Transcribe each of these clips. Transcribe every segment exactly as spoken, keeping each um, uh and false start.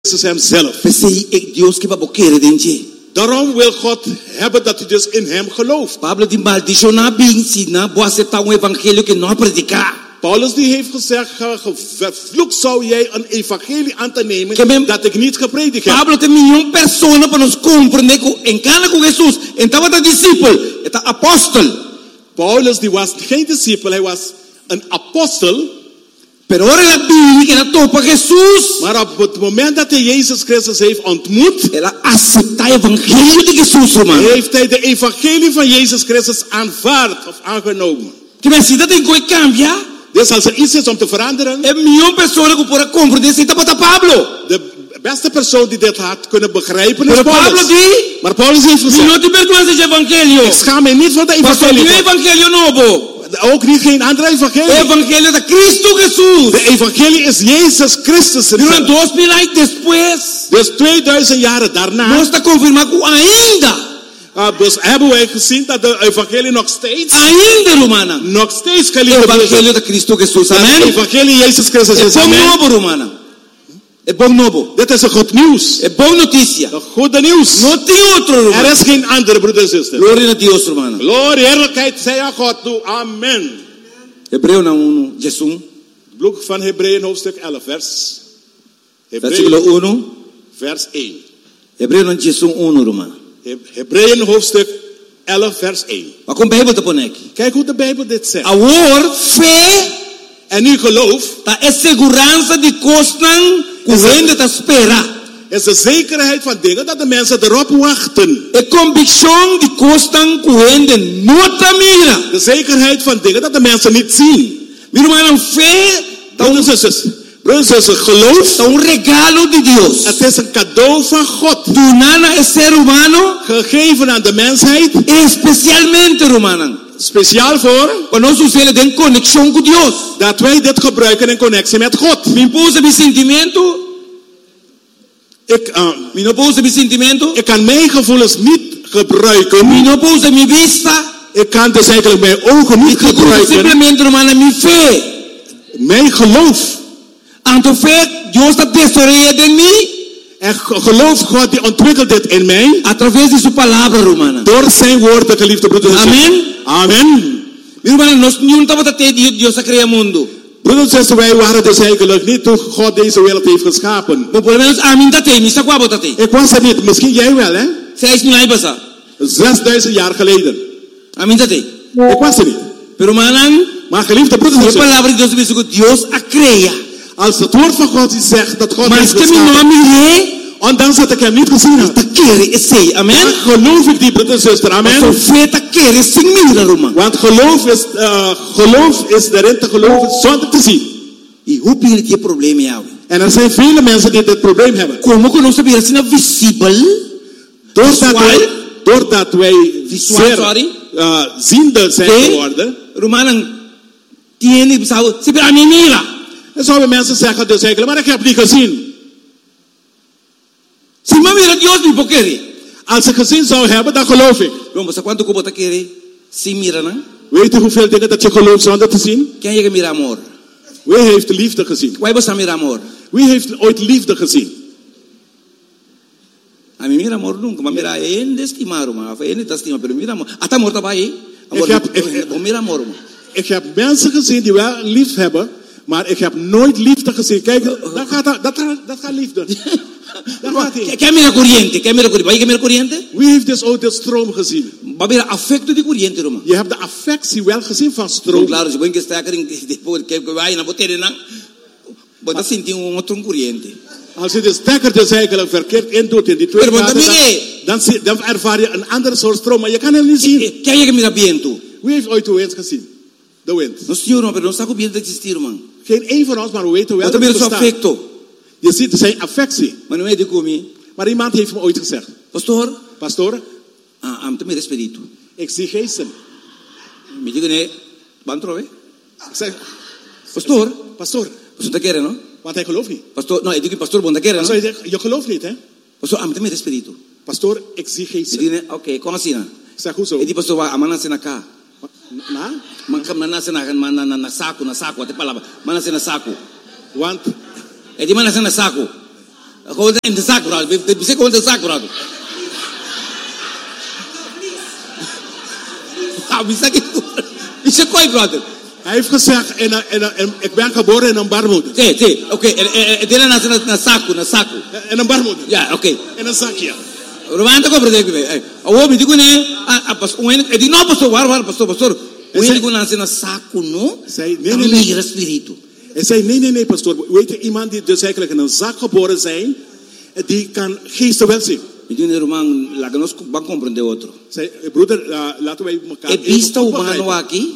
Christus hemzelf. Pensei ik Deus que babokere denje. Daarom wil God hebben dat u dus in hem gelooft. Pablo di maldição na bing na boa aceitar um evangelho que não predicar. Paulus die heeft gezegd, vervloekt zou jij een evangelie aan te nemen Kemem, dat ik niet gepredikt heb. Pablo tem milhão pessoas para nos compreender que encana com Jesus. Então era discípulo, era apóstolo. Paulus die was geen discipel, hij was een apostel. Pero ora la Biblia que era topa Jesus. Maar op het moment dat hij Jezus Christus heeft ontmoet, ela aceitar o evangelho de Jesus, irmão. Heeft hij de evangelie van Jezus Christus aanvaard of aangenomen. Que minha cidade tem que cambiar. Dus als er iets is om te veranderen, é milhão pessoas que podem compreender se para Pablo. De beste persoon die dit had kunnen begrijpen is Paulus. Pablo die, maar Paulus heeft gezegd, não te vergonha de evangelho. Ik schaam mij niet voor de evangelie. Mas evangelho novo. Ook niet geen andere evangelie. Evangelho de Cristo Jesus. De evangelie is Jezus Christus. Durante dois mil anos depois. Dus tweeduizend jaren daarna. Nós está confirmado que ainda. Uh, dus hebben wij gezien dat de evangelie nog steeds. Ainda, Romana. Nog steeds geliefd is. Evangelho de Cristo Jesus. Amen. De evangelie Jezus Christus is. É bom novo, Romana. É bom novo. Dit is een goed nieuws. É bom notícia. Een goede nieuws. Não tem outro, Romana. Er is geen andere, broeder en zuster. Glória a Deus, Romana. Glorie, heerlijkheid zij aan God toe. Amen. Hebreu na uno, Jesus. Boek van Hebreeën hoofdstuk elf, vers. Versículo uno. Vers één. Hebreu na Jesus uno, Romana. Hebreeën hoofdstuk elf, vers één. Wat komt de Bijbel te ponen? Kijk hoe de Bijbel dit zegt. Awor, fé. En nu geloof. Ta é segurança de costan, correndo ta espera. Is de zekerheid van dingen dat de mensen erop wachten. É convicção de costan, correndo nota mira. De zekerheid van dingen dat de mensen niet zien. Meu irmão, fé, broeders en zusters. Broeders en zusters, geloof. É um regalo de Deus. Het is een cadeau van God. Do nada é ser humano. Gegeven aan de mensheid. Especialmente, Romana. Speciaal voor. Quando nós usamos em conexão com Deus. Dat wij dit gebruiken in connectie met God. Me impulsa mijn sentimento. Ik, uh, me não pousa mijn sentimento. Ik kan mijn gevoelens niet gebruiken. Me não pousa mijn vista. Ik kan dus eigenlijk mijn ogen niet gebruiken. Simplesmente, Romana, mijn fé. Mijn geloof. Anto fé, Deus está tesoreando em mim. En geloof God die ontwikkelt dit in mij. Através de sua palavra, Romana. Door zijn woord, geliefde broeders. Amen. Amen. Romana, nós não estamos até Deus a criar mundo. Broeders en zusters, wij waren dus eigenlijk niet toen God deze wereld heeft geschapen. Maar por menos amin tate, misa kwabo tate. Ik was er niet, misschien jij wel, hè? Seis mil anos pasa. Zesduizend jaar geleden. Amin tate. Ik was er niet. Pero manan, maar geliefde broeders en zusters, a palavra de Deus diz que Deus a crea. Als het woord van God zegt dat God heeft geschapen. Ondanks dat ik hem niet gezien heb. Amen. Geloof ik die broeder en zuster. Amen. Want geloof is, uh, geloof is erin te geloven zonder te zien. En er zijn vele mensen die dit probleem hebben. Doordat wij, doordat wij zeer uh, ziende zijn geworden. En zouden mensen zeggen dus eigenlijk, maar ik heb niet gezien. Si me mira Dios me pokere. Als ik gezien zou hebben, dan geloof ik. Vamos, quanto como ta quere? Si mira na? Weet je hoeveel dingen dat je gelooft zonder te zien? Quem é que mira amor? Wie heeft liefde gezien? Wie você mira amor? Wie heeft ooit liefde gezien? A mim mira amor nunca, mas mira ele destimar, mas ele destima, pero mira amor. Até amor tá aí. Ik heb, ik, mira amor. Ik heb mensen gezien die wel lief hebben, maar ik heb nooit liefde gezien. Kijk, dat gaat, dat, dat, dat gaat liefde. Daar gaat hij. Quem mira corriente? Quem mira corriente? Vai que mira corriente? Wie heeft dus ooit de stroom gezien? Vai mira afecto de corriente, Roma. Je hebt de affectie wel gezien van stroom. Claro, se põe que está querendo depois que vai na boteira na, você sentir um outro corriente. Als je de stekker dus eigenlijk verkeerd indoet in die twee gaten, dan, dan, dan ervaar je een andere soort stroom, maar je kan hem niet zien. Quem é que mira viento? Wie heeft ooit de wind gezien? De wind. No senhor, maar não sabe o viento existir, man. Geen één van ons, maar we weten wel dat het bestaat. Je ziet zijn affectie. Maar nu weet ik hoe me. Maar iemand heeft me ooit gezegd. Pastor. Pastor. Ah, am te me espírito. Ik zie geesten. Me diga ne, van trove. Ik zeg, pastor. Pastor. Pastor te quer, no? Want hij gelooft niet. Pastor, no, ik digo pastor, bon te quer, no? Pastor, je, je gelooft niet, hè? Pastor, am te me espírito. Pastor, ik zie geesten. Me diga ne, okay, como assim, na? Ik zeg, hoezo? E di pastor, wa amana se na ka. Na? Man kam na na se na na na na saco, na saco, até palavra. Mana se na saco. Want e di mana se na saco. Gewoon in de zak, brother. We zeggen gewoon de zak, brother. Ah, we zeggen we zeggen koi, brother. Hij heeft gezegd, en, en, en, ik ben geboren in een baarmoeder. Oké, oké, oké. En dan naar na saku, na saku. In een baarmoeder. Ja, oké. In een zakje. Romanta ko brother. Oh, me digo ne, ah, pas, uwen, e di no pastor, war, war, pastor, pastor. Uwen digo na na saku, no? Zei, nee, nee, nee. Espiritu. Hij zei, nee, nee, nee, pastor. Weet je, iemand die dus eigenlijk in een zak geboren zijn, die kan geesten wel zien. Me digo ne, Roman, la que nos van comprender otro. Zei, broeder, uh, laten wij elkaar E vista humano aqui.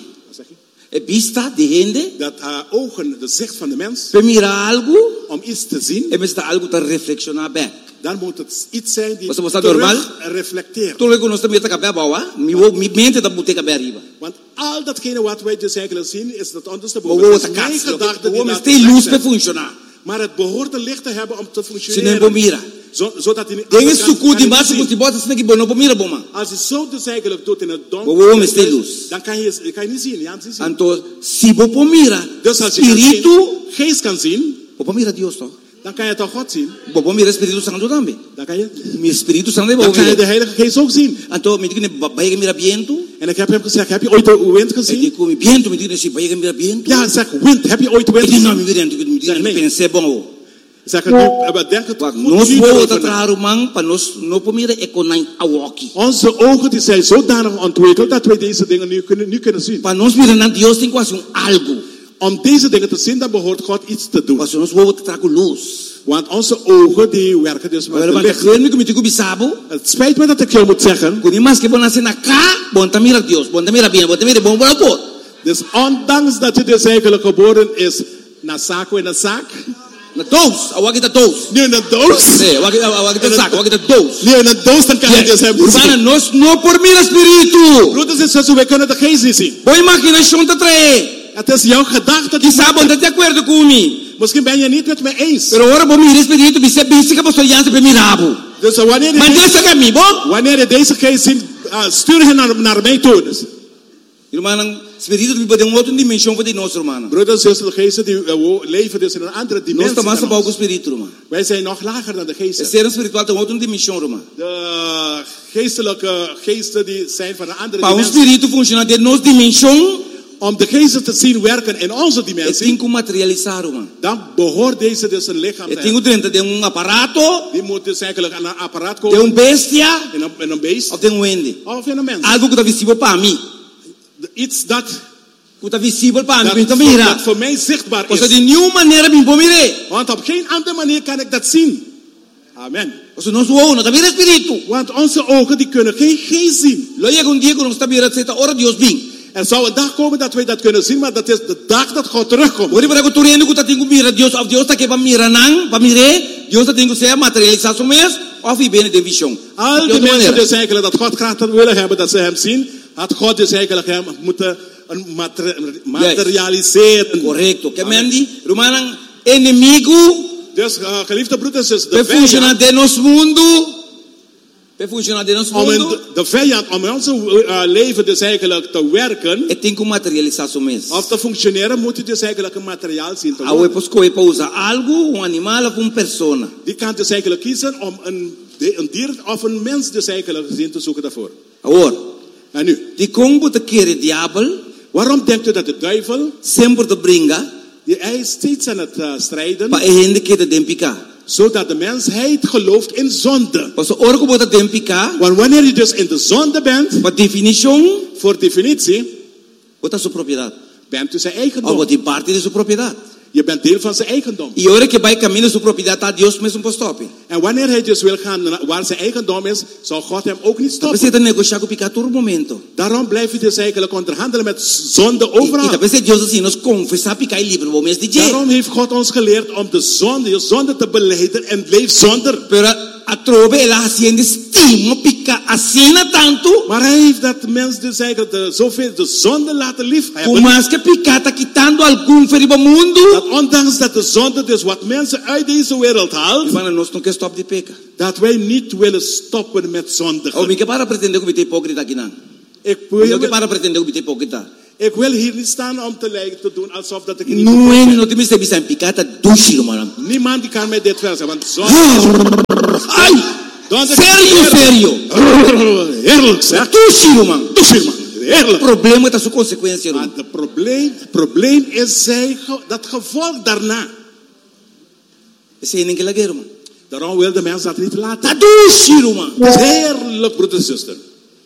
E vista de gente. Dat uh, ogen, de zicht van de mens, Pe mira algo. om iets te zien, E me está algo te reflexionar back. dan moet het iets zijn die Was was normal? reflecteert. Todo lo que nos está meta cabé abajo, mi wo mi mente está bute cabé arriba. Want al datgene wat wij dus eigenlijk zien, is dat Wo ondersteboven. wo Dat ta is mijn casa, gedachten die wo me laten stay luz pe zijn. funcionar. Maar het behoort een licht te hebben om te Se nem functioneren. mira. Zo, zodat hij niet Tem anders kan- suku kan di hij base niet ko zien. ti bota snake bono po mira boma. Als je zo dus eigenlijk doet in het donker, Wo wo me stay luz. dan kan je, kan je niet zien. Ja, niet zien. Anto si bo po mira. Dus als je kan Espiritu, zien, geest kan zien, bo po mira Dios toch? dan kan je toch God zien. Bo po mira Espiritu Santo también. Dan kan je, Mi Espiritu Santo bo dan kan je de mira. Heilige Geest ook zien. Anto me digo ne vai que mira viento. En ik heb hem gezegd, heb je ooit de wind E gezien? digo mi viento me digo ne si vai que mira viento. Ja, zeg wind, heb je ooit de E wind digo no gezien? mi viento me digo ne pensei bom. Zeg het nu, we denken het Pak goed nos niet wo over ta na. traru man pa nos no po mira e konai awaki. Onze ogen die zijn zodanig ontwikkeld dat wij deze dingen nu kunnen, nu kunnen zien. Pa nos mira na Dios tem quase um algo. Om deze dingen te zien, dan behoort God iets te doen. Pas nos wo ta trago luz. Want onze ogen die werken dus met Agora het vai licht. que me que me digo bisabo. Het spijt me dat ik jou moet zeggen. Kuni mas que bona na cá, bon ta mira Dios, bon ta mira bien, bon ta mira bom bom bom. Dus ondanks dat je dus eigenlijk geboren is na zako in een zaak. Na doos, awaki ta doos. Nu in een doos. Nee, awaki awaki ta zak, awaki ta doos. Nu in een doos, dan kan je dus hebben. Urbana nos no por mira espiritu. Broeders en zussen, wij kunnen de geest niet zien. Boa imaginação ta trae. Het is jouw gedachte die Quizá bon ta de acordo com mim. Misschien ben je niet met me eens. Pero ora bom mira espiritu, bise bise que pastor Jansen pe mirabo. Dus wanneer je, Mas Deus sabe mim, bom? wanneer je deze geest ziet, uh, stuur hem naar, naar mij toe. Dus, Irmão, espiritu me pode uma outra dimensão para nós, irmão. broeders en zussen, de geesten die uh, leven dus in een andere Nós dimensie. estamos dan a ons. o espírito, irmão. Wij zijn nog lager dan de É geesten. ser espiritual tem outra dimensão, irmão. De geestelijke geesten die zijn van een andere Para um dimensie. espírito funcionar de nossa dimensão, Om de geesten te zien werken in onze é dimensie, tem que materializar, irmão. dan behoort deze dus een lichaam É te tem hebben. o dentro de um aparato, Die moet dus eigenlijk aan een apparaat de komen. um bestia, In een, in een beest. ou de um ende. Of in een mens. Algo que está visível para mim. Iets dat, Que está visível para mim, dat, então voor, mira. dat voor mij zichtbaar Ou seja, is. de nenhuma maneira me vou mirar. Want op geen andere manier kan ik dat zien. Amen. Ou seja, nós o não está vendo espírito. Want onze ogen die kunnen geen geest zien. Lo chega um dia que nós está mirando, certa hora Deus vem. Er zou een dag komen dat wij dat kunnen zien, maar dat is de dag dat God terugkomt. Ora para que tu rende que tá tem que mirar Deus, of Deus tá que para mirar não, para mirar, Deus tá tem que ser materializar o mês, of e bem de visão. Al die mensen dus eigenlijk dat God graag dat willen hebben, dat ze hem zien, had God dus eigenlijk hem moeten een mater- materialiseren. Correcto. Que mendi, Romanan, inimigo, Dus uh, geliefde broeders, dus de per funcionar vijand, de nos mundo, per funcionar de nos om in mundo, de, de vijand, om in onze uh, leven dus eigenlijk te werken, e tem que materializar o mês. of te functioneren, moet je dus eigenlijk een materiaal zien te A o worden. pos coi para usar algo, um animal of uma persona. Die kan dus eigenlijk kiezen om een, een dier of een mens dus eigenlijk zien te zoeken daarvoor. Agora, En nu, de como te quer diabo, waarom denkt u dat de duivel, sempre te bringa, die hij is steeds aan het uh, strijden, para gente que te dempica. zodat de mensheid gelooft in zonde? Pas ora que bota dempica, Want wanneer je dus in de zonde bent, por definição, voor definitie, bota sua propriedade. bent u zijn Ou eigendom. bota parte de sua propriedade. Je bent deel van zijn eigendom. E a hora que vai caminho sua propriedade, tá Deus mesmo para stop. En wanneer hij dus wil gaan naar waar zijn eigendom is, zal God hem ook niet Tá stoppen. precisa negociar com picar todo momento. Daarom blijf je dus eigenlijk onderhandelen met zonde E, e overal. tá precisa Deus assim, nos confessar picar e livre o mês de dia. Daarom heeft God ons geleerd om de zonde, je zonde te beleiden en leef zonder. Pero a trove ela haciendo estimo picar assim tanto, Maar hij heeft dat mens dus eigenlijk de, zoveel de zonde laten lief por hebben. mais que picar tá quitando algum ferido mundo, Dat ondanks dat de zonde dus wat mensen uit deze wereld haalt, irmão, nós não quer stop de pecar. dat wij niet willen stoppen met Ou zondigen. me que para pretender que eu te hipócrita aqui não. Ik, Eu que para pretender que eu te hipócrita. Ik wil hier niet staan om te lijken te doen alsof dat ik niet No en no te mis te bisa picata dushi man. Niemand die kan mij dit verzeggen, want zonder Ai! Zonder- Serio, serio. Heerlijk zeg. Dushi man. Dushi, man. Heerlijk. Problema met zijn consequentie Maar man. het probleem, het probleem is zij, ge- dat gevolg daarna. Ese en que la man. Daarom wil de mens dat niet laten. Ta dushi man. Het is heerlijk, broeder en zuster.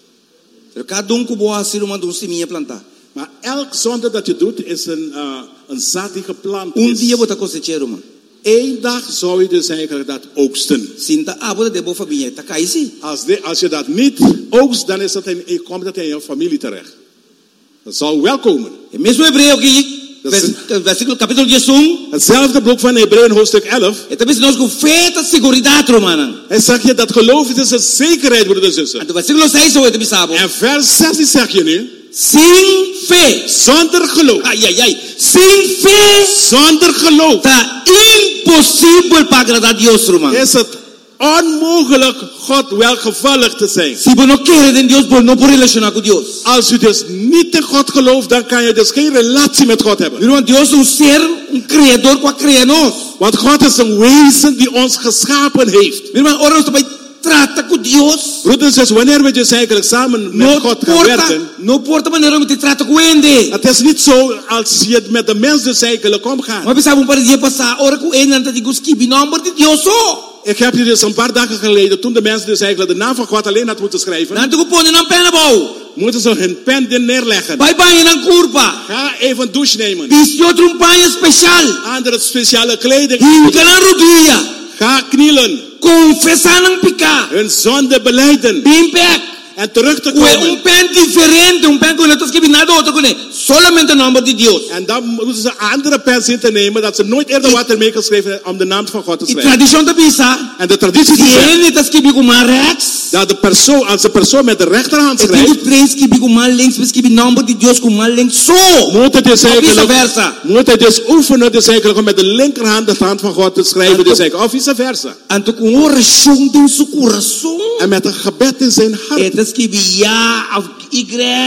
Pero cada um que boa siru man dun seminha plantar. Maar elk zonde dat je doet is een, uh, een zaad die geplant Um is. dia bota cosechero man. Eén dag zou je dus eigenlijk dat oogsten. Sinta abo de bofa binha ta kaisi. Als, de, als je dat niet oogst, dan is dat in, komt dat in je familie terecht. Dat zou wel komen. E mesmo hebreu que Dat is- versículo capítulo eleven. Hetzelfde boek van Hebreeën hoofdstuk elf. E também se nós com feita seguridade romana. Hij zegt je dat geloof is een zekerheid, broeder en zuster. Ante versículo seis o também sabo. En vers zestien zeg je nu, Sin fe. zonder geloof. Ai ai ai. Sin fe Zonder geloof tá impossível para agradar a Deus romano. is het onmogelijk God welgevallig te zijn. Se você não quer de Deus, você não pode relacionar com Deus. Als je dus niet in God gelooft, dan kan je dus geen relatie met God hebben. Irmão, Deus é um ser, um criador que cria nós. Want God is een wezen die ons geschapen heeft. Irmão, ora nós também trata com Deus. Broeders en zusters, wanneer we dus eigenlijk samen met Não God gaan importa, werken. não importa a maneira como te trata com ele. Het is niet zo als je met de mens dus eigenlijk omgaat. Mas pensava um par de dias passar, ora com ele, não te digo que em nome de Deus só. Ik heb je dus een paar dagen geleden, toen de mensen dus eigenlijk de naam van God alleen had moeten schrijven, Não te pôr na pena bom. moeten ze hun pen er neerleggen. Vai banho na curva. Ga even een douche nemen. Viste outro um banho special. Andere speciale kleding. Hinca na rodilha. Ga knielen. Confessar não picar. Hun zonde beleiden. Bem back. En terug te Ué, komen. um pen diferente, um pen com letras que nada outro com ele. Solamente o nome de Deus. En dan moeten ze andere pens in te nemen, dat ze nooit eerder wat ermee geschreven hebben om de naam van God te E schrijven. tradição da bisa. En de traditie Se die zegt ele está escrevendo com uma rex. dat de persoon, als de persoon met de rechterhand E tem schrijft, três que com uma links, mas que o nome de Deus com uma links só. moet het dus Of eigenlijk, vice-versa. moet het dus oefenen, dus eigenlijk om met de linkerhand de hand van God te schrijven, dus eigenlijk, of vice versa. Anto com oração em seu coração. En met een gebed in zijn hart, Ele escreve ja of Y.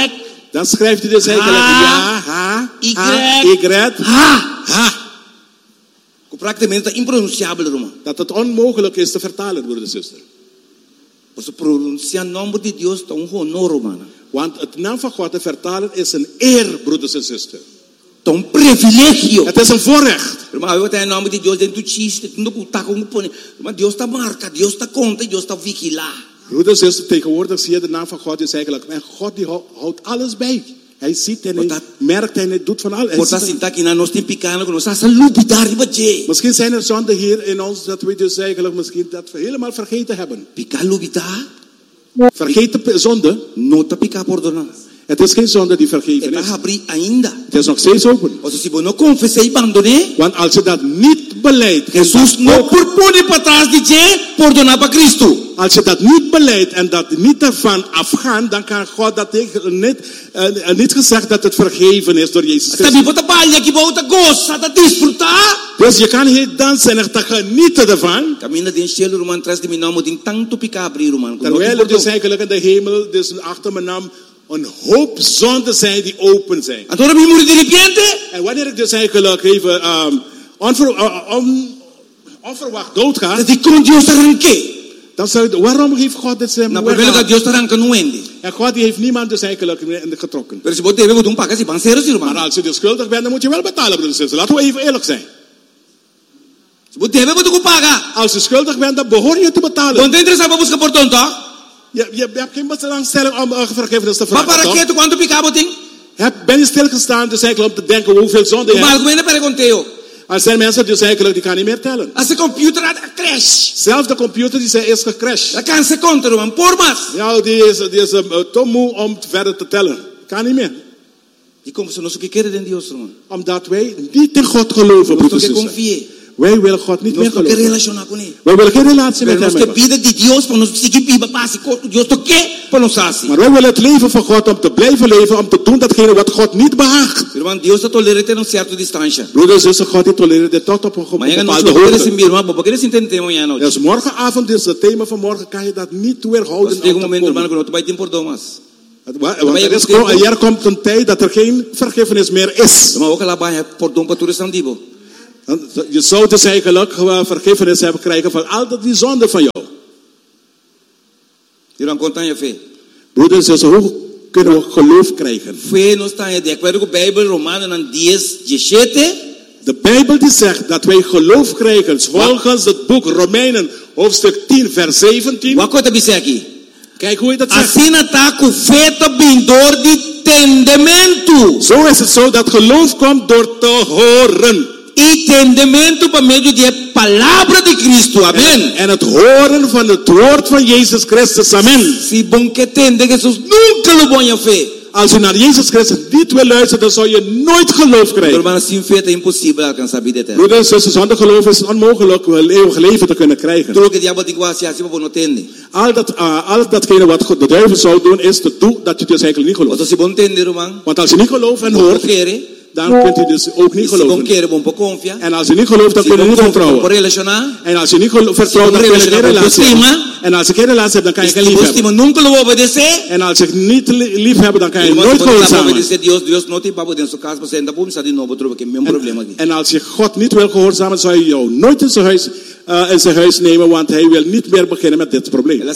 dan schrijft hij dus eigenlijk Ha. ja, ha, Y. ha, y, Ha. ha. Praticamente está impronunciável, irmão. Dat het onmogelijk is te vertalen, broeder en zuster. Você pronunciar o nome de Deus está um honor, mano. Want het naam van God te vertalen is een eer, broeders en zusters. Está um privilégio. Het is een voorrecht. Irmão, eu tenho o nome de Deus dentro do chiste, não está como põe. Mas Deus está marca, Deus está conta, Deus está vigilar. Broeders en zusters, tegenwoordig zie je de naam van God is eigenlijk, en God die hou- houdt alles bij. Hij ziet en hij dat- merkt en hij doet van alles. Hij Porta ziet- sinta aqui na nós tem picana, nós está saúde dar ribaje. Misschien zijn er zonden hier in ons dat we dus eigenlijk misschien dat we helemaal vergeten hebben. Picar lubita, Vergeten pe- zonde, não está picar por donar. het is geen zonde die vergeven É is. para abrir ainda. Het is nog steeds open. Ou seja, se você não confessar e abandonar, Want als je dat niet beleidt, en Jesus dat não ook- propõe para trás de je por donar para Cristo. als je dat niet beleidt en dat niet ervan afgaan, dan kan God dat tegen- niet, uh, niet gezegd dat het vergeven is door Jezus Está Christus. bem, bota palha que volta gosta, tá desfrutar. Dus je kan hier dansen en te genieten ervan. Camina de cielo, irmão, atrás de mim não tem tanto picar abrir, irmão. Terwijl er dus eigenlijk in de hemel, dus achter mijn naam, een hoop zonden zijn die open zijn. Agora me muri de repente, En wanneer ik dus eigenlijk even um, onver, uh, on, onverwacht doodga, dat ik kon Deus arranque. dan zou je, waarom heeft God dit zijn Na primeira que Deus arranca no ende. En God die heeft niemand dus eigenlijk in de getrokken. Pero se você deve botar um paga se banceiro, Maar irmão. als je dus schuldig bent, dan moet je wel betalen, broeders en zusters. Laten we even eerlijk zijn. Se você deve botar um paga. Als je schuldig bent, dan behoor je te betalen. Quando entra essa busca por tonto, Je, je, je hebt geen belangstelling om uh, vergiffenis te mas vragen, para toch? que tu quanto picar boting? Heb, ben je stilgestaan dus eigenlijk om te denken hoeveel zonde je O hebt? Marco me pergunteu. Er zijn mensen dus eigenlijk die kan niet meer tellen. As se computer a crash. Zelfs de computer die zijn is gecrashed. La can se conta, irmão, por mas. Ja, die is, die is uh, te moe om verder te tellen. Kan niet meer. E como se nós o que quer de Deus, irmão. Omdat wij niet in God geloven, Nós broeders que en zusters. confie. Wij willen God niet meer Nós que geloven. relacionar com ele. Wij willen geen relatie met Pero nós hem que hebben. pida de Deus para nós seguir viva paz e Deus to que para nós assim. Maar wij willen het leven van God om te blijven leven, om te doen datgene wat God niet behaagt. Irmão, Deus está tolerante em certa distância. Broeders en zusters, God die tolereert dit tot op een Amanhã nós bepaalde vamos querer hoogte. esse irmão, porque eles entendem amanhã não. Dus morgenavond is het thema van morgen, kan je dat niet Nós weerhouden. chega um om te momento, irmão, komen. que nós vai ter por domas. Want er, is, er komt een tijd dat er geen vergiffenis meer is. Je zou dus eigenlijk vergiffenis hebben krijgen van al die zonden van jou. Broeders en zussen, hoe kunnen we geloof krijgen? De Bijbel die zegt dat wij geloof krijgen volgens het boek Romeinen hoofdstuk tien vers zeventien. Kijk hoe je dat zegt. Zo is het zo dat geloof komt door te horen. Entendimento por meio de palavra de Cristo, amém. En het horen van het woord van Jezus Christus, amen. Se bom que entender Jesus nunca lo ponha fé. Als je naar Jezus Christus niet wil luisteren, dan zal je nooit geloof krijgen. Maar sem fé é impossível alcançar a vida eterna. Broeders en zussen, zonder geloof is het onmogelijk het eeuwige leven te kunnen krijgen. Tudo que diabo tem que fazer assim para não entender. Al dat, uh, al datgene wat de duivel zou doen, is te doen dat je dus eigenlijk niet gelooft. Se bom entender, man. Want als je niet gelooft en hoort, dan kunt u dus ook niet geloven. En als je niet gelooft, dan kun je niet vertrouwen. En als je niet vertrouwt, dan kun je geen relatie hebben. En als je geen relatie hebt, dan kan je geen lief hebben. En als je niet lief hebt, dan kan je nooit gehoorzamen. En als je God niet wil gehoorzamen, zou je jou nooit in zijn huis, uh, in zijn huis nemen, want hij wil niet meer beginnen met dit probleem. Hij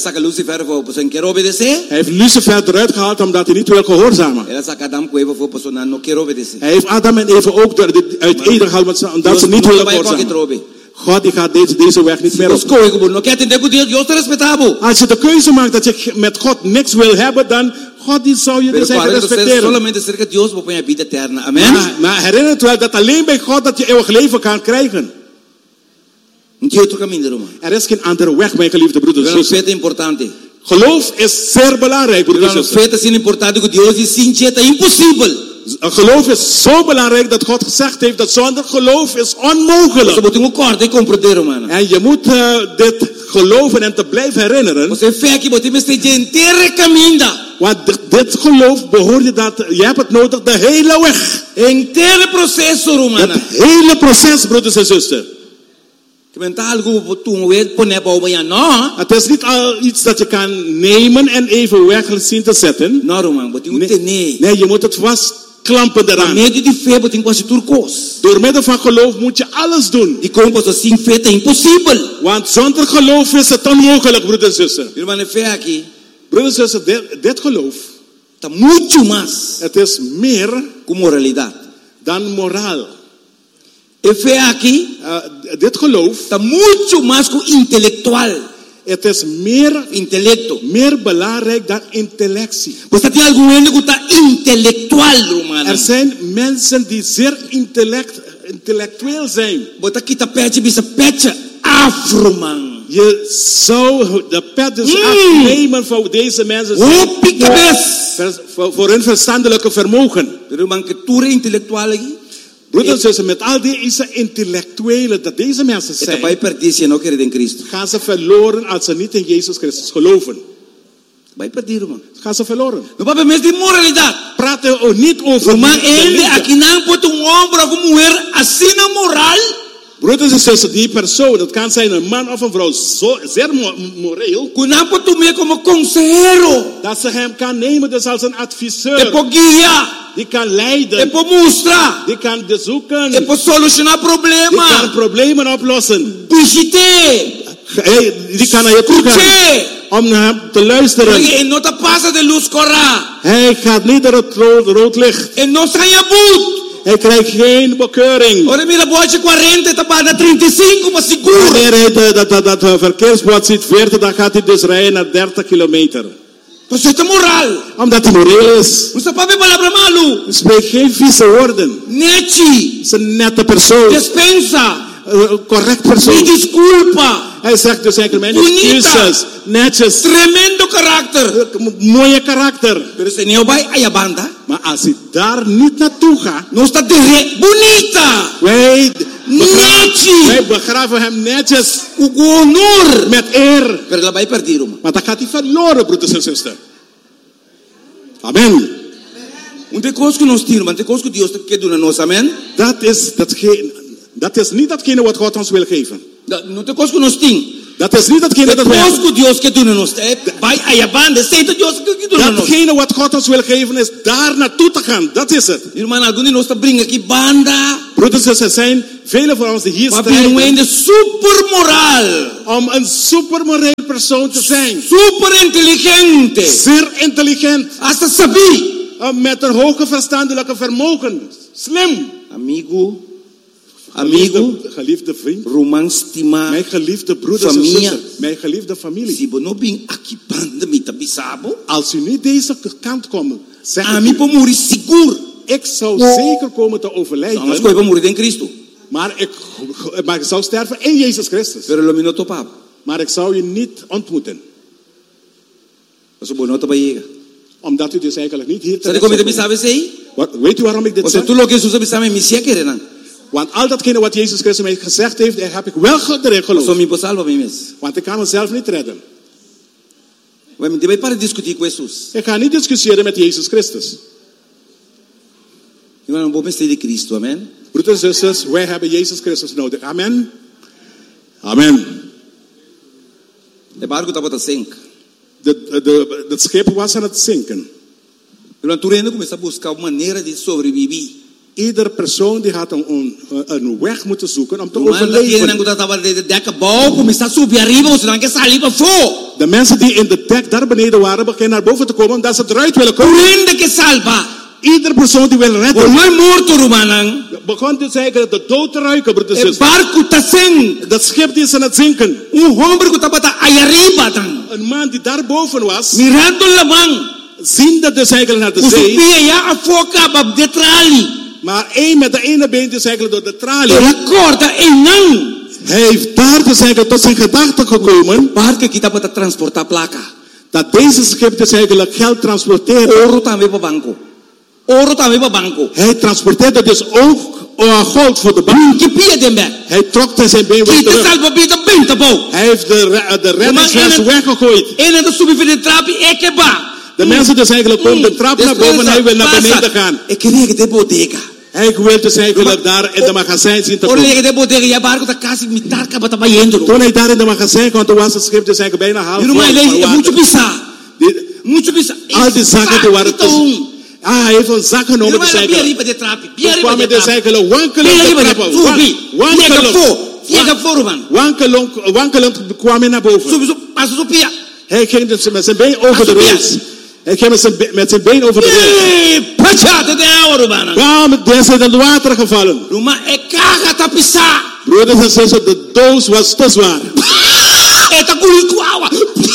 heeft Lucifer eruit gehaald omdat hij niet wil gehoorzamen. Hij heeft Adam en Eva ook uit Eden gehaald omdat ze niet willen gehoorzamen. God die gaat deze, deze weg niet meer op. Als je de keuze maakt dat je met God niks wil hebben, dan God die zou je dus eigenlijk respecteren. Maar, maar herinner je wel dat alleen bij God dat je eeuwig leven kan krijgen. Er is geen andere weg, mijn geliefde broeders en zussen. Geloof is zeer belangrijk, broeders en zussen. Geloof is zo belangrijk dat God gezegd heeft dat zonder geloof is onmogelijk. En je moet uh, dit geloven en te blijven herinneren. Want dit geloof behoort je dat, je hebt het nodig de hele weg. Het hele proces, broeders en zusters. Het is niet al iets dat je kan nemen en even weg zien te zetten. Nee, nee, je moet het vast klampen eraan. Door middel van geloof moet je alles doen. Want zonder geloof is het onmogelijk, broeders en zusters. Broeders en zusters, dit, dit geloof, het is meer dan moraal. Uh, dit geloof, het is meer, intelecto. meer belangrijk dan intellectie. Er zijn mensen die zeer intellect, intellectueel zijn. Je zou de pet dus mm. afnemen voor deze mensen voor, voor hun verstandelijke vermogen. Broeders en zussen, met al deze intellectuelen dat deze mensen zijn, gaan ze verloren als ze niet in Jezus Christus geloven. Gaan ze verloren. Praten we niet over broeders en zussen, die persoon, dat kan zijn een man of een vrouw, zo, zeer moreel, dat ze hem kan nemen dus als een adviseur. Die kan leiden. Die kan bezoeken. Die kan problemen oplossen. Hey, die kan naar je toe gaan om naar hem te luisteren. Hij gaat niet door het rood, rood licht. Hij krijgt geen bekeuring. Wanneer hij dat, dat, dat, dat verkeersbord ziet veertig, dan gaat hij dus rijden naar dertig kilometer. Omdat hij moreel is. Hij spreekt geen vieze woorden. Hij is een nette persoon. Een correct persoon. Hij zegt dus eigenlijk mijn excuses. Netjes. Tremendo karakter. Mooie karakter. Maar als hij daar niet naartoe gaat. Bonita. Wij, wij begraven hem netjes. Met eer. Maar dan gaat hij verloren, broeders en zusters. Amen. Dat is datgene. Dat is niet datgene wat God ons wil geven. No te cosco nos ting. Dat is niet datgene dat wij Depois que Deus quer doen nos, vai a banda, aceita Deus que doen nos. Datgene wat God ons wil geven is daar naartoe te gaan. Dat is het. Irmão, alguns de nós tá brinca aqui banda. Broeders en zusters, er zijn vele van ons die hier Papi, um strijden é super moral. om een supermoreel persoon te zijn. Super inteligente. Zeer intelligent. Hasta sabi. Uh, met een hoge verstandelijke vermogen. Slim. Amigo. Amigo. Geliefde, geliefde vriend. Romans estima. Mijn geliefde broeders Familia. en zusters. Mijn geliefde familie. Si bono bing aqui banda mi tabisabo. Als u niet deze kant komt, zeg A mi ik, po muri seguro. ik zou zeker komen te overlijden. Nós coi pa muri em Cristo. Maar ik, maar ik zou sterven in Jezus Christus. Pero lo minuto pap. Maar ik zou je niet ontmoeten. Paso bono ta baiega. Omdat u dus eigenlijk niet hier Sabe terecht como zou te komen. bisabe sei? Wat, weet u waarom ik dit Você zeg? tu lo que Jesus bisabe mi sia quereran. Want al datgene wat Jezus Christus mij gezegd heeft, daar heb ik wel erin So geloofd. mi po salva mi mes. Want ik kan mezelf niet redden. Vai me vai para discutir com Jesus. Ik ga niet discussiëren met Jezus Christus. Eu não vou pensar de Cristo, amen. Broeders en zusters, wij hebben Jezus Christus nodig. Amen. Amen. De barco estava a sink. De, de, de, het schip was aan het zinken. O natureza começa a buscar uma maneira de sobreviver. Ieder persoon die had een, een, een weg moeten zoeken om te O mano que overleven. não estava de deck bom, começa a subir arriba, você não quer sair para fora. De mensen die in de dek daar beneden waren, beginnen naar boven te komen omdat ze eruit willen komen. Correndo que salva. Ieder persoon die wil Por redden, mais morto, Romanang. begon dus eigenlijk de dood te ruiken, broeders en O zusters. barco está sem. Dat schip die is aan het zinken. Um homem que estava aí arriba, dan. Een man die daar boven was, Mirando la mão. ziende dus eigenlijk naar de O zee. subia já a foca para de trali. Maar één met de ene been dus eigenlijk door de tralie. Ela corta e não. Hij heeft daar dus eigenlijk tot zijn gedachte gekomen Barco que estava a transportar placa. dat deze schip dus eigenlijk geld transporteert. Ouro também para banco. Ouro também para banco. Hij transporteerde dus ook uh, goud voor de bank. Que pia de back. Hij trok zijn been weer Que te terug. salva vida bem, tá bom. Hij heeft de, re- de reddingsvest weggegooid. Ele anda subir de trap e que ba. De mensen dus eigenlijk komen de trap naar boven en hij wil naar beneden gaan. Eu queria que te bodega. Hij wil dus eigenlijk daar in de magazijn zien te Olha komen. que te bodega e a barco tá quase mitar que bata baiendo. Toen hij daar in de magazijn kwam, toen was het schip dus eigenlijk bijna half Irmão, vol ele van é muito water. bizarro. Die- Muito bizarro. Al die zakken die waren Então, tussen. Ah, hij heeft een zak genomen irmão, dus ela bia eigenlijk. riba de trap. Bia Toen riba kwam hij de dus trap. eigenlijk wankelend Bia de riba de trappen. subi. Wan- Chega Wankelend. for. Chega for, man. Wankelend, wankelend kwam hij naar boven. Subi, subi, passa subia. Hij ging dus met zijn been over de Alsjeblieft. rails. Hij ging met zijn, be- met zijn been over de rails. E pachata de ouro, man. Bam, die is in het water gevallen. Ruma e caga tá pisar. Broeders en zusters, de doos was te zwaar. E tá com isso água.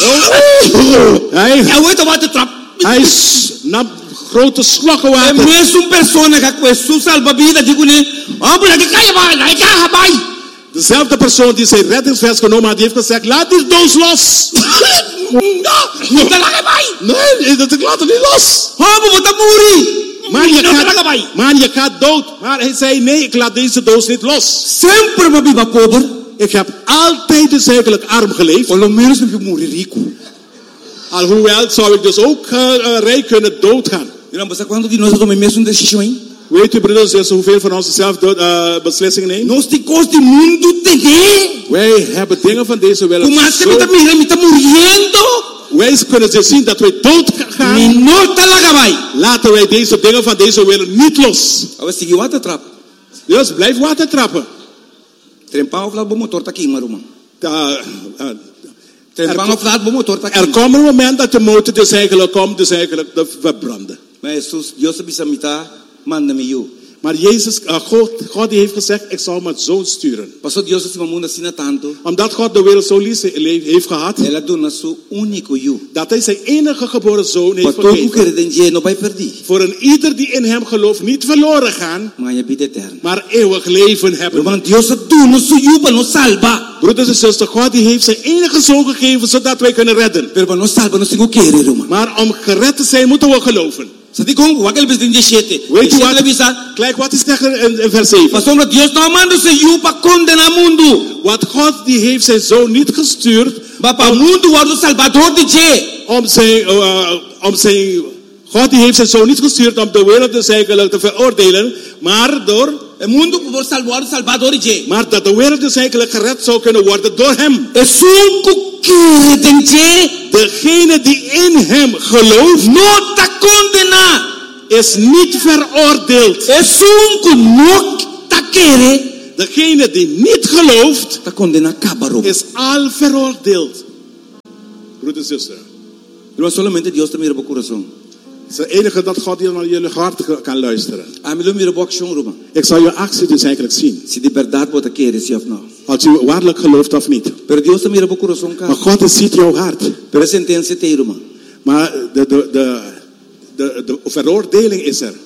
Hij, É oito bate trap. hij s- nam grote slokken É water. mesmo persona que com Jesus salva vida, digo né. Ah, por aqui cai vai, vai caga vai. Dezelfde persoon die zijn reddingsvest genomen had, die heeft gezegd, laat die doos los. Não, não tá lá vai. Nee, dat ik laat het niet los. Ah, vou botar muri. Maar je, Não tá lá gaat, vai. man, je gaat dood. Maar hij zei, nee, ik laat deze doos niet los. Sempre uma viva pobre. Ik heb altijd dus eigenlijk arm geleefd. Pelo menos me morrer rico. Alhoewel zou ik dus ook uh, uh, rijk kunnen doodgaan. Não, você quando de nós tomamos mesmo decisão, hein? Weet u, broeders en zusters, hoeveel van ons zelf dood, uh, beslissingen nemen? Nós te gosto de mundo ter. Wij hebben dingen van deze wereld. Como assim Zo, me tá me me tá morrendo? wij kunnen dus zien dat wij dood Me gaan. não tá lá vai. Laten wij deze dingen van deze wereld niet los. Agora seguiu a trap. Dus blijf water trappen. Trempar o lado motor tá aqui, maruma. Uh, uh, Trempar o lado motor tá er aqui. komt een moment dat de motor dus eigenlijk komt, dus eigenlijk te verbranden. Mas Jesus, Deus bisa mita manda-me eu. Maar Jezus, uh, God, God die heeft gezegd, ik zal mijn zoon sturen. Passou Deus esse mundo assim tanto. Omdat God de wereld zo lief heeft gehad, Ela dona seu único eu. dat hij zijn enige geboren zoon Para heeft todo o gegeven. que ele não vai perder. Voor een ieder die in hem gelooft, niet verloren gaan, Mas a vida eterna. maar eeuwig leven hebben. Irmão, Deus dona seu eu para nos salvar. Broeders en zusters, God die heeft zijn enige zoon gegeven, zodat wij kunnen redden. Pero para nos salvar, nós temos que querer, irmão. Maar om gered te zijn, moeten we geloven. Você tem como? Aquele presidente de sete. Weet u Ele wat? avisa. Kijk, wat is zeggen in, in vers zeven? Pastor, Deus não manda seu eu para condenar o mundo. Want God die heeft zijn zoon niet gestuurd Mas para o mundo, o Salvador de je. om zijn, uh, om zijn, God die heeft zijn zoon niet gestuurd om de wereld dus eigenlijk te veroordelen, maar door El mundo por salvar salvador je. Maar dat de wereld dus eigenlijk gered zou kunnen worden door hem. Es un que tenje. Degene die in hem gelooft, No ta condena. is niet veroordeeld. Es un no ta kere. Degene die niet gelooft, Ta condena kabaro. is al veroordeeld. Broeder en zuster. Pero solamente Dios te mira por corazón. Het is het enige dat God hier naar jullie hart kan luisteren. A mí lo mira por acción, Roma. Ik zal je actie dus eigenlijk zien. Si de verdad vos te quieres, sí o no. Als u waarlijk gelooft of niet. Pero Dios te mira por corazón, Maar cara. God ziet jouw hart. Pero es sentencia te Roma. Maar de, de, de, de, de veroordeling is er.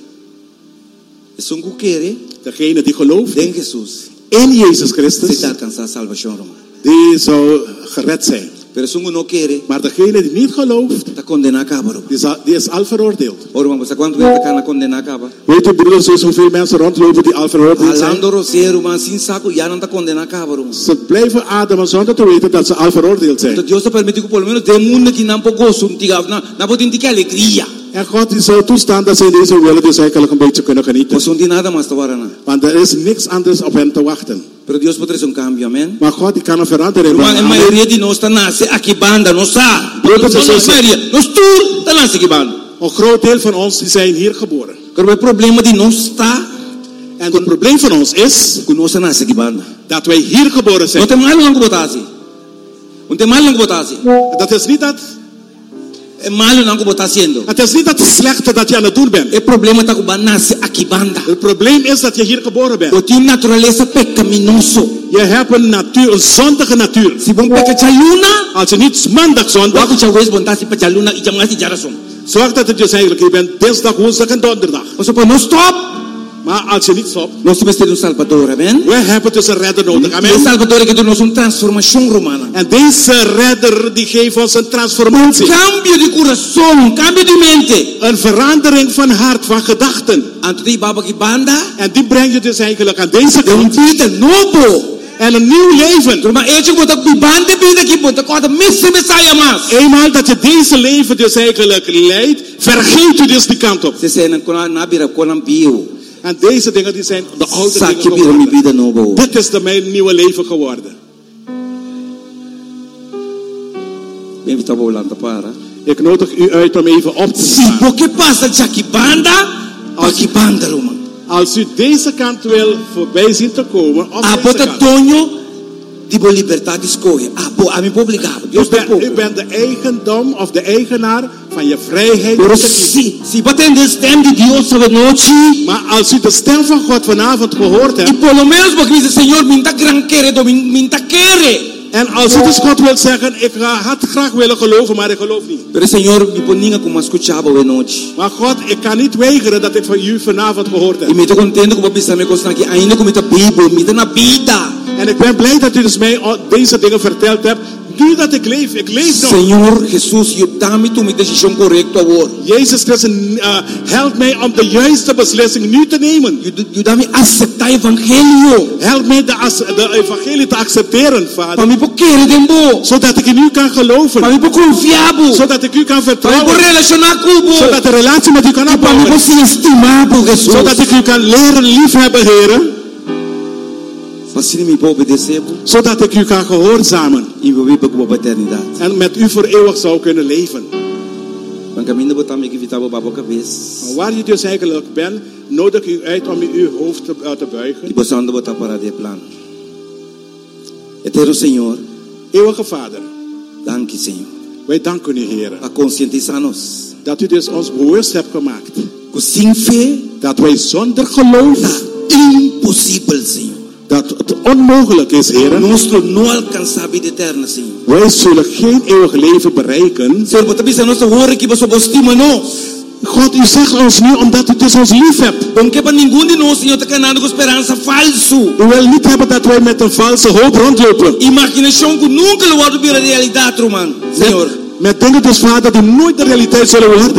Es un que quiere. Degene die gelooft En Jesús. in Jezus Se Christus, te alcanza salvación, Roma. die zou gered zijn. Pero es un no quiere. Maar degene die niet gelooft, Ta condena kabaro. die is al, die is al veroordeeld. Ora, vamos a cuánto gente acá condena kaba. Weet u broeders, er zijn hoeveel mensen rondlopen die al veroordeeld zijn? Alando rosero, man, sin saco, ya no ta condena kabaro. Ze blijven ademen zonder te weten dat ze al veroordeeld zijn. Entonces Dios te permite que por lo menos de mundo que no poco suntiga, na na potin tika alegría. En God die zou toestaan dat ze in deze wereld dus eigenlijk een beetje kunnen genieten. Pues un nada más te varana. Want er is niks anders op hen te wachten. Pero Dios puede hacer un cambio, amén. Maar God die kan een verandering Hermano, la brengen. mayoría de nosotros nace aquí banda, no sa. No, Brothers no, and no, sisters. mayoría, no tour, ta nace aquí banda. Een groot deel van ons die zijn hier geboren. Pero el problema de no está, En het probleem van ons is que no se nace aquí banda. dat wij hier geboren No zijn. te malo no botasi. No te malo no botasi. Dat is niet dat, Es malo no está haciendo. het is niet dat het slechte dat je aan het doen bent. El problema está que nace aquí banda. Het probleem is dat je hier geboren bent. Porque tiene naturaleza pecaminoso. Je hebt een natuur, een zondige natuur. Si vos pecas chaluna, Als je niet maandag zondag, waku chawes bontasi pa chaluna y chamasi jarason. zorg dat het dus eigenlijk, je bent dinsdag, woensdag en donderdag. O sea, pues no stop. Maar als je niet stopt, No se veste un salvador, amén. we hebben dus een redder nodig. Y el Amen. salvador que tú nos una transformación romana. En deze redder die geeft ons een transformatie. Cambio de corazón, cambio de mente. Een verandering van hart, van gedachten. Antes de baba ki banda, En die breng je dus eigenlijk aan deze de un kant. vida nuevo. En een nieuw leven. Pero ma hecho que tu banda vida que bota corta messe messiah mas. Eenmaal dat je deze leven dus eigenlijk leidt, vergeet u dus die kant op. Se se na kona na bira kona bio. En deze dingen die zijn de oude dingen Saki bira mi geworden. vida nuevo. Dit is de mijn nieuwe leven geworden. Bem está volando para. Ik nodig u uit om even op te Si staan. por que pasa já que banda, aqui banda Roma. Als u deze kant wil voorbij zien te komen, op A deze bota kant. Tonho de boa liberdade escolha. A bo a me obrigado. U Deus tá bent, pouco. u bent de eigendom of de eigenaar van je vrijheid. Pero om te kiezen. si si batendo o stem de Deus sobre noite, Maar als u de stem van God vanavond gehoord e hebt, por lo menos porque diz Senhor, minta gran querer, minta querer. en als u dus God wilt zeggen, ik had graag willen geloven, maar ik geloof niet. Pero Senhor, me poninga como escuchava o noite. Maar God, ik kan niet weigeren dat ik van u vanavond gehoord E heb. me tô contente com o pensar me costa aqui, ainda com a Bíblia, me dá na vida. En ik ben blij dat u dus mij deze dingen verteld hebt. Nu dat ik leef, ik leef nog. Senhor Jesus, eu dá-me tu minha decisão correta agora. Jezus Christus, uh, help mij om de juiste beslissing nu te nemen. Eu dá-me aceitar o evangelho. Help mij de, as- de evangelie te accepteren, Para Vader. mim por querer dembo. Zodat ik in u kan Para geloven. mim por confiar. Zodat ik u kan Para mim por vertrouwen. relacionar com o. Zodat de relatie met u kan Para mim opbouwen. por se estimar por Jesus. Zodat ik u kan leren liefhebben, heren. Assim me pode obedecer Zodat ik u kan gehoorzamen. e viver com a eternidade. En met u voor eeuwig zou kunnen leven. Mas caminho botar me que evitar o babo cabeça. Maar waar je dus eigenlijk bent, nodig u uit om uw hoofd te, uh, te buigen. E você anda botar para de plano. Eterno Senhor, Eeuwige Vader, danke Senhor. wij danken u, heren. A conscientizar-nos. Dat u dus ons bewust hebt gemaakt. Que sem fé Dat wij zonder geloof, impossível, Senhor. dat het onmogelijk is, heren. Nós não alcançar a vida eterna, Senhor. Wij zullen geen eeuwig leven bereiken. Senhor, você pensa nossa hora que você estima nós. God, u zegt ons nu omdat u dus ons lief hebt. Não quer para nenhum de nós, Senhor, está canando com esperança falso. U wil niet hebben dat wij met een valse hoop rondlopen. Imaginação que nunca lo vai vir a realidade, irmão. Senhor. Met dingen dus, Vader, die nooit de realiteit zullen worden.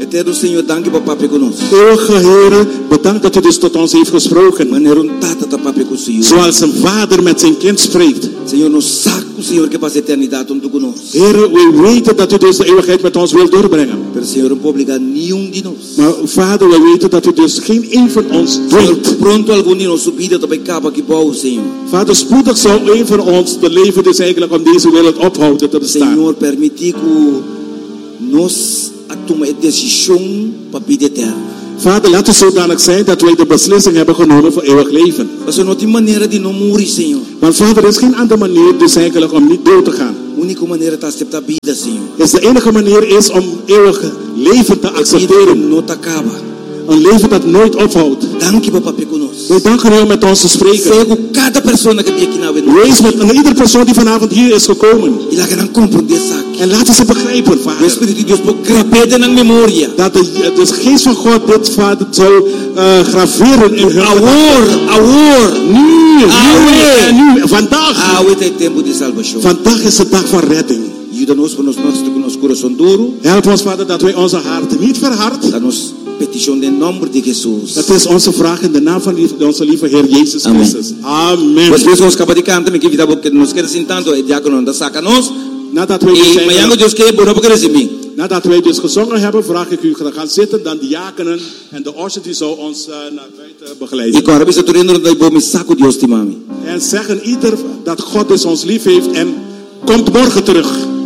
Eterno Senhor, danke por papi conosco. Eeuwige Heer, bedankt dat u dus tot ons heeft gesproken. Wanneer een tata ta papi com Senhor. Zoals een vader met zijn kind spreekt. Senhor, nos saco, Senhor, que passa a eternidade onde tu conosco. Heer, we weten dat u dus de eeuwigheid met ons wilt doorbrengen. Pero Senhor, não pode obrigar nenhum de nós. Maar vader, we weten dat u dus geen een van ons dwingt. Pronto algum de nossa vida também acaba que bom, Senhor. Vader, spoedig zou een van ons de leven dus eigenlijk om deze wereld ophouden te bestaan. Senhor, permitir que nós tomemos a decisão para a vida eterna. Vader, laat het zodanig zijn dat wij de beslissing hebben genomen voor eeuwig leven. Mas não tem maneira de não morrer, Senhor. Maar vader, er is geen andere manier dus eigenlijk om niet dood te gaan. A única maneira de aceitar a vida, Senhor. Is de enige manier is om eeuwig leven te accepteren. Não te acaba. Een leven dat nooit ophoudt. Dank je, papi, conosco. Wij danken u om met ons te spreken. Cego cada pessoa que vem aqui na vida. Wees met een ieder persoon die vanavond hier is gekomen. E lá que não compreende essa. En laten ze begrijpen, O vader. Espírito de Deus pode gravar na memória. Dat de, de geest van God dit, vader, zou uh, graveren in hun Agora, agora. Nu, nu, en nu, vandaag. Ah, hoje é tempo de salvação. Vandaag is de dag van redding. Ajuda-nos para nós com nosso coração duro. Help ons, vader, dat wij onze harten niet verhard. Dá-nos petição em nome de Jesus. Dat is onze vraag in de naam van onze lieve Heer Jezus Amen. Christus. Amen. Depois vamos acabar de cantar, que vida porque nos quer assim tanto, o diácono da saca nós. Nadat wij, E amanhã Deus quer bom porque recebi. nadat wij dus gezongen hebben, vraag ik u te gaan zitten, dan diakenen en de orgel die zou ons uh, naar buiten begeleiden. E agora bisa turendo da bom saco Deus te mami. En zeggen ieder dat God dus ons lief heeft en komt morgen terug.